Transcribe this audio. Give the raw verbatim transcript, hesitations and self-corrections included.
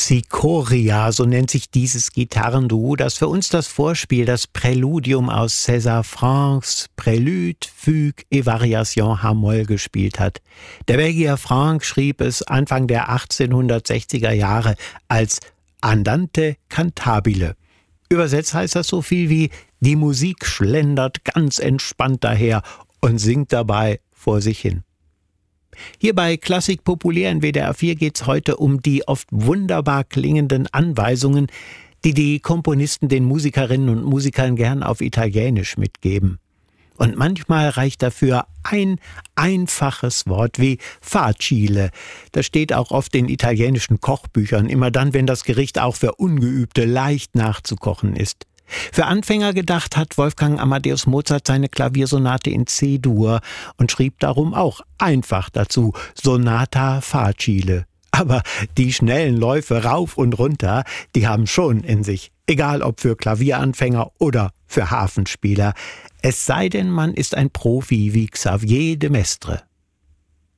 Cicoria, so nennt sich dieses Gitarrenduo, das für uns das Vorspiel, das Präludium aus César Franck's Prélude, Fugue et Variation H-Moll gespielt hat. Der Belgier Franck schrieb es Anfang der achtzehnhundertsechziger Jahre als Andante cantabile. Übersetzt heißt das so viel wie: Die Musik schlendert ganz entspannt daher und singt dabei vor sich hin. Hier bei Klassik populär in W D R vier geht's heute um die oft wunderbar klingenden Anweisungen, die die Komponisten den Musikerinnen und Musikern gern auf Italienisch mitgeben. Und manchmal reicht dafür ein einfaches Wort wie facile. Das steht auch oft in italienischen Kochbüchern, immer dann, wenn das Gericht auch für Ungeübte leicht nachzukochen ist. Für Anfänger gedacht hat Wolfgang Amadeus Mozart seine Klaviersonate in C-Dur und schrieb darum auch einfach dazu Sonata facile. Aber die schnellen Läufe rauf und runter, die haben schon in sich, egal ob für Klavieranfänger oder für Harfenspieler. Es sei denn, man ist ein Profi wie Xavier de Maistre.